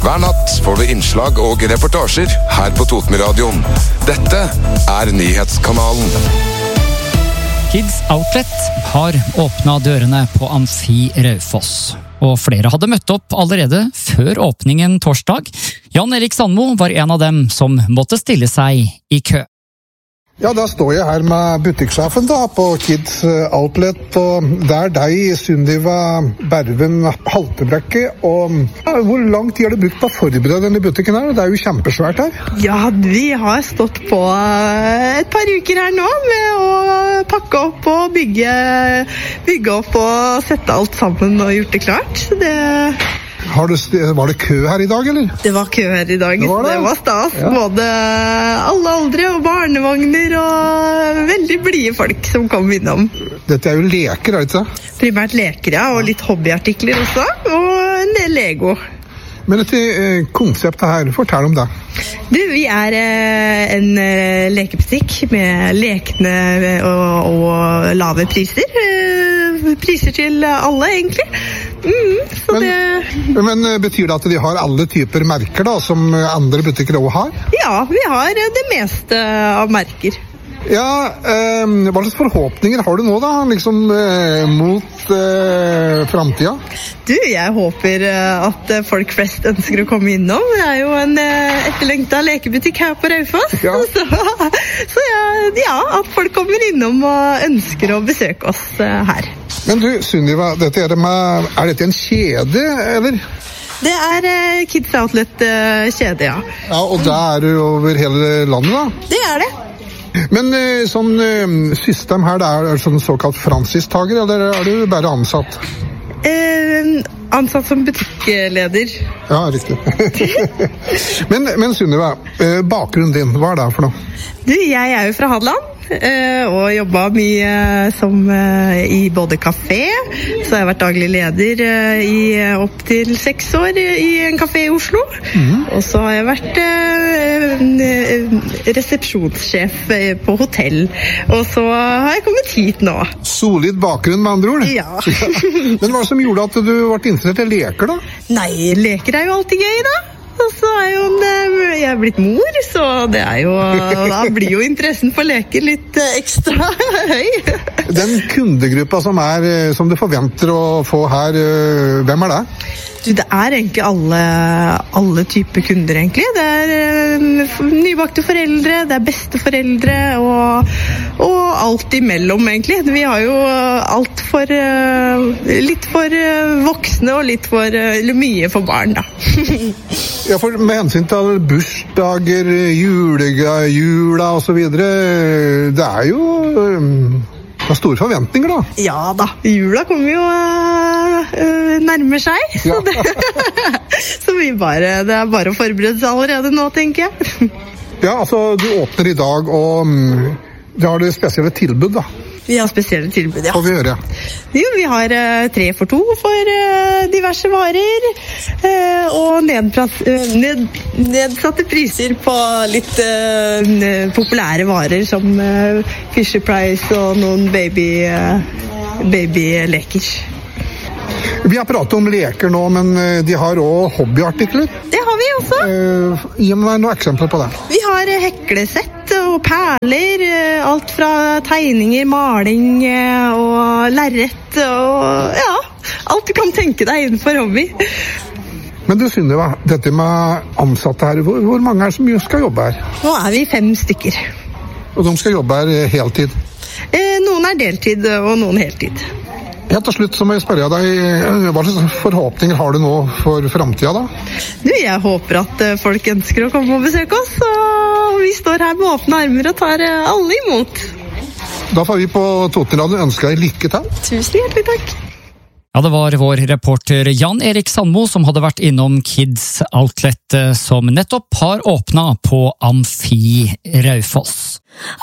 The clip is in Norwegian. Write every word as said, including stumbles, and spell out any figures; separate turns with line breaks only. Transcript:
Hver natt får du innslag og reportasjer her på Totenradioen. Dette er Nyhetskanalen.
Kids Outlet har åpnet dørene på Amfi Raufoss. Og flere hadde møtt opp allerede før åpningen torsdag. Jan Erik Sandmo var en av dem som måtte stille seg i kø.
Ja, da står jeg her med butikksjefen da, på Kids Outlet, og det er deg, Sunniva Berven Haltebrekke, og ja, hvor lang tid har du brukt på å forberede denne butikken her? Det er jo kjempesvært her.
Ja, vi har stått på et par uker her nå med å pakke opp og bygge, bygge opp og sette alt sammen og gjort det klart. Det...
Har du, var det kø her i dag, eller?
Det var kø her i dag. Det var, det. Det var stas. Ja. Både alle aldre og barnevogner og veldig blide folk som kom innom.
Dette er jo leker, er det ikke?
Primært leker, ja, og litt hobbyartikler også, og en del Lego.
Men dette eh, konseptet her, fortell om det.
Du, vi er eh, en eh, lekebutikk med lekne og, og lave priser. Eh, priser til alle, egentlig. Mm, så
men,
det...
men betyr det at de har alle typer merker da, som andre butikker også har?
Ja, vi har det meste av merker.
Ja, eh, hva slags forhåpninger har du nå da, liksom eh, mot eh, fremtiden?
Du, jeg håper at folk flest ønsker å komme innom. Det er jo en eh, etterlengtet lekebutikk her på Raufoss. Ja. Så, så ja, ja, at folk kommer innom og ønsker å besøke oss eh, her.
Men du, Sunniva, dette er, det med, er dette en kjede, eller?
Det er eh, Kids Outlet eh, kjede, ja.
Ja, og det er jo over hele landet da?
Det er det.
Men sånn system her, det er sånn såkalt franchistager, eller er du bare ansatt?
Eh, ansatt som butikkleder.
Ja, riktig. men, men Sunniva, bakgrunnen din, hva er det for noe?
Du, jeg er jo fra Hadeland. Og jobbet mye som i både kafé, så har jeg vært daglig leder i opp til seks år i en kafé i Oslo. Mm. Og så har jeg vært resepsjonssjef på hotell, og så har jeg kommet hit nå.
Solid bakgrunn med andre ord?
Ja.
Men hva som gjorde at du ble interessert i leker da?
Nei, leker er jo alltid gøy da. Og så er jo jeg er blitt mor, så det er jo, da blir jo interessen for leker litt ekstra høy.
Den kundegruppa som, er, som du forventer å få her, hvem er det?
Du, det er egentlig alle, alle typer kunder, egentlig. Det er uh, nybakte foreldre, det er besteforeldre, og, og alt imellom, egentlig. Vi har jo alt for, uh, litt for uh, voksne, og litt for, uh, eller mye for barn, da.
Ja, for med hensyn til bursdager, julega, jula og så videre, det er jo... Um Det er store forventninger da.
Ja da, jula kommer jo øh, nærmer seg, så, ja. det, så vi bare, det er bare å forberede seg allerede nå, tenker jeg.
Ja, altså du åpner i dag, og um, det har det spesielle tilbud da.
Vi har spesielle tilbud, ja.
Hva vi gjør, ja?
Jo, vi har uh, tre for to for uh, diverse varer, uh, og nedpras, uh, ned, nedsatte priser på litt uh, populære varer, som uh, Fisher Price og noen baby, uh, babyleker.
Vi har pratet om leker nå, men de har også hobbyartikler.
Det har vi også.
Uh, gi meg noen eksempler på det.
Vi har heklesett og perler, alt fra tegninger, maling og lerret, og ja, alt du kan tenke deg innenfor hobby.
Men du, Sunniva, dette med ansatte her, hvor, hvor mange er det som skal jobbe her?
Nå er vi fem stykker.
Og de skal jobbe her heltid?
Eh, noen er deltid, og noen heltid.
Helt til slutt så må jeg spørre deg, hva slags forhåpninger har du nå for fremtiden da?
Du, jeg håper at folk ønsker å komme og besøke oss, og vi står her med åpne armer og tar alle imot.
Da får vi på Totenradioen ønske deg lykke til.
Tusen hjertelig takk.
Ja, det var vår reporter Jan Erik Sandmo som hadde vært innom Kids Outlet, som nettopp har åpnet på Amfi Raufoss.